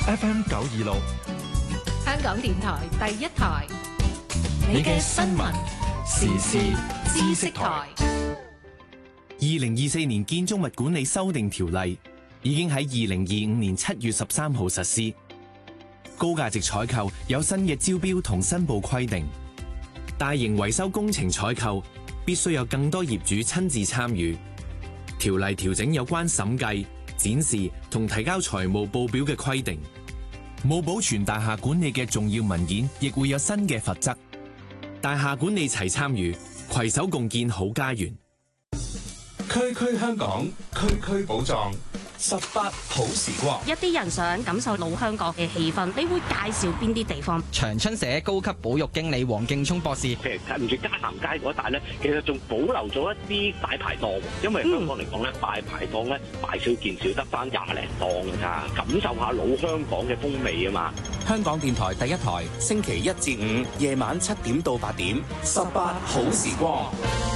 FM 926， 香港電台第一台，你嘅新聞時事知識台。 2024年建築物管理修訂條例已經喺2025年7月13號實施。高價值採購有新嘅招標同申報規定，大型維修工程採購必須有更多業主親自參與。條例調整有關審計、展示同提交財務報表嘅規定，冇保存大廈管理嘅重要文件，亦會有新嘅罰則。大廈管理齊參與，攜手共建好家園。 區區香港，區區寶藏，18好時光。 一啲人想感受老香港嘅氣氛，你會介紹邊啲地方？ 長春社高級保育經理黃敬聰博士， 其實近住嘉南街嗰一帶咧，其實仲保留咗一啲大排檔，因為香港嚟講咧，大排檔咧大少見少，得翻20零檔㗎咋，感受下老香港嘅風味啊嘛！ 香港電台第一台，星期1至5夜晚7點到8點，18好時光。